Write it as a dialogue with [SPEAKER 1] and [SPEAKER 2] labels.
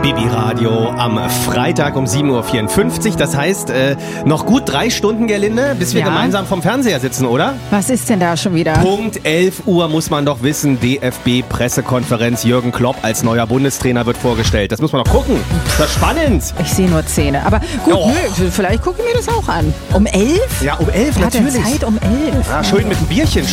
[SPEAKER 1] Bibi Radio am Freitag um 7.54 Uhr. Das heißt, noch gut 3 Stunden, Gerlinde, bis wir gemeinsam vom Fernseher sitzen, oder?
[SPEAKER 2] Was ist denn da schon wieder?
[SPEAKER 1] Punkt 11 Uhr muss man doch wissen. DFB-Pressekonferenz. Jürgen Klopp als neuer Bundestrainer wird vorgestellt. Das muss man doch gucken. Das ist spannend.
[SPEAKER 2] Ich sehe nur Zähne. Aber gut, nö, vielleicht gucke ich mir das auch an. Um 11?
[SPEAKER 1] Ja, um 11
[SPEAKER 2] Hat er
[SPEAKER 1] natürlich.
[SPEAKER 2] Zeit um 11?
[SPEAKER 1] Ja, schön mit einem Bierchen.